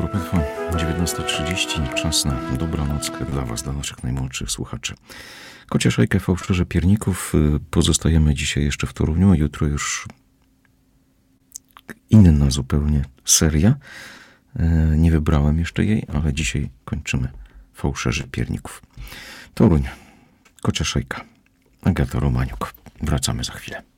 Halo Państwa, 19:30, czas na dobranockę dla Was, dla naszych najmłodszych słuchaczy. Kocia Szajkę, Fałszerze Pierników. Pozostajemy dzisiaj jeszcze w Toruniu, a jutro już inna zupełnie seria. Nie wybrałem jeszcze jej, ale dzisiaj kończymy Fałszerzy Pierników. Toruń, Kocia Szajka, Agata Romaniuk. Wracamy za chwilę.